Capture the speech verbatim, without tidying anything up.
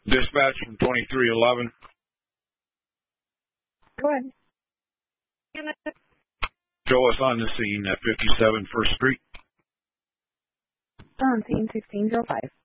Dispatch from twenty-three eleven. Go ahead. Show us on the scene at fifty-seven First Street. On scene sixteen oh five.